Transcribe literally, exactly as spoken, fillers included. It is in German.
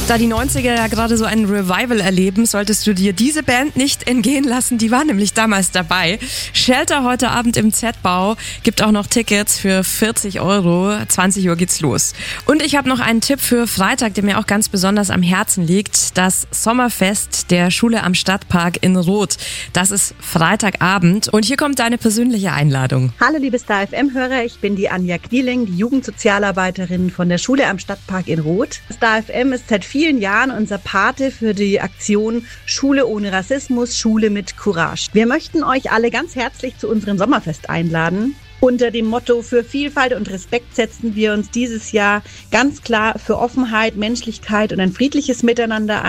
Da die neunziger ja gerade so ein Revival erleben, solltest du dir diese Band nicht entgehen lassen. Die war nämlich damals dabei. Shelter heute Abend im Z-Bau. Gibt auch noch Tickets für vierzig Euro. zwanzig Uhr geht's los. Und ich habe noch einen Tipp für Freitag, der mir auch ganz besonders am Herzen liegt. Das Sommerfest der Schule am Stadtpark in Roth. Das ist Freitagabend. Und hier kommt deine persönliche Einladung. Hallo liebe Star F M-Hörer, ich bin die Anja Knieling, die Jugendsozialarbeiterin von der Schule am Stadtpark in Roth. Star F M ist seit vielen Jahren unser Pate für die Aktion Schule ohne Rassismus, Schule mit Courage. Wir möchten euch alle ganz herzlich zu unserem Sommerfest einladen. Unter dem Motto für Vielfalt und Respekt setzen wir uns dieses Jahr ganz klar für Offenheit, Menschlichkeit und ein friedliches Miteinander ein.